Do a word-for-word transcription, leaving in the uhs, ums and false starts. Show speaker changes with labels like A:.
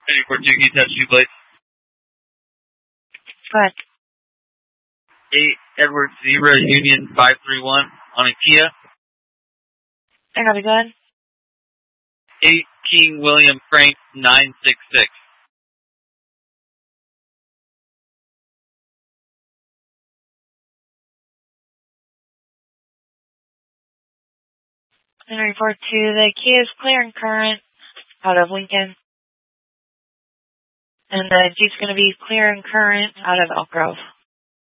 A: Any for two key touch two blades.
B: Go ahead.
A: eight Edward Zebra Union five three one on a Kia.
B: I got it, go ahead.
A: eight King William Frank nine six six.
B: And report to the Kia is clear and current out of Lincoln. And the Jeep's going to be clear and current out of Elk Grove.